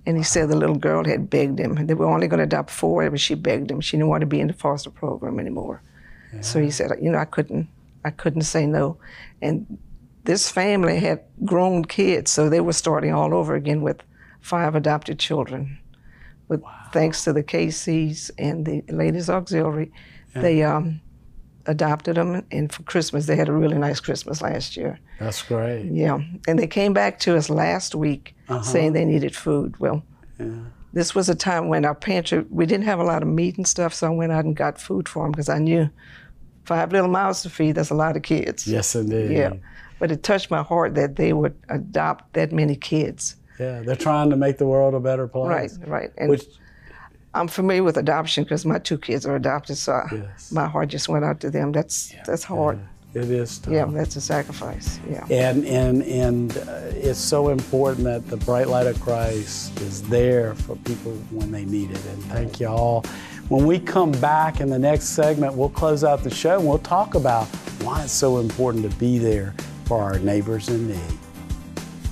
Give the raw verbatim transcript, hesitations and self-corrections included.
And he said the little girl had begged him. They were only going to adopt four, but she begged him. She didn't want to be in the foster program anymore. Yeah. So he said, you know, I couldn't, I couldn't say no. And this family had grown kids, so they were starting all over again with five adopted children. With wow. Thanks to the K Cs and the Ladies Auxiliary, yeah. they um, adopted them, and for Christmas, they had a really nice Christmas last year. That's great. Yeah, and they came back to us last week uh-huh. saying they needed food. Well, yeah. This was a time when our pantry, we didn't have a lot of meat and stuff, so I went out and got food for them because I knew five little mouths to feed, that's a lot of kids. Yes, indeed. Yeah, but it touched my heart that they would adopt that many kids. Yeah, they're trying to make the world a better place. Right, right. And Which, I'm familiar with adoption because my two kids are adopted, so yes. my heart just went out to them. That's yeah. that's hard. Yeah, it is tough. Yeah, that's a sacrifice. Yeah. And and and uh, it's so important that the Bright Light of Christ is there for people when they need it. And thank you all. When we come back in the next segment, we'll close out the show and we'll talk about why it's so important to be there for our neighbors in need.